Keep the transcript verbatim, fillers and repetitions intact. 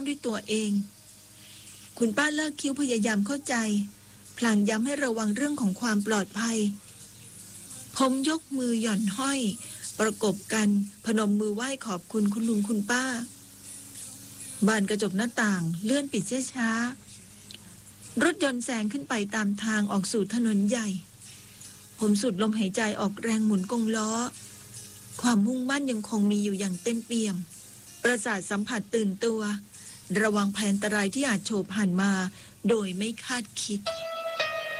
ด้วยตัวเองคุณป้าเลิกคิ้วพยายามเข้าใจพลางย้ำให้ระวังเรื่องของความปลอดภัยผมยกมือหย่อนห้อยประกบกันพนมมือไหว้ขอบคุณคุณลุงคุณป้าบานกระจกหน้าต่างเลื่อนปิดช้าๆรถยนต์แซงขึ้นไปตามทางออกสู่ถนนใหญ่ผมสูดลมหายใจออกแรงหมุนกงล้อความมุ่งมั่นยังคงมีอยู่อย่างเต็มเปี่ยมประสาทสัมผัสตื่นตัวระวังภัยอันตรายที่อาจโฉบผ่านมาโดยไม่คาดคิด